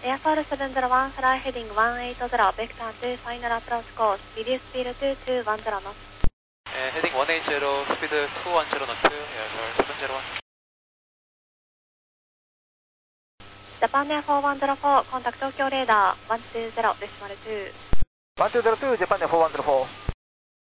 Air Force 701 fly heading 180, vector to final approach course, reduce speed to 210 knots. Heading 180, speed 210 knots, Air Force 701. Japan Air 4104, contact Tokyo radar 120.2. 120, Japan Air 4104.